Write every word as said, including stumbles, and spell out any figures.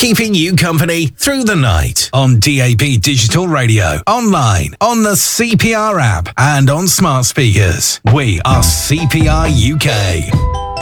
keeping you company through the night on D A B Digital Radio, online, on the C P R app, and on smart speakers. We are C P R U K.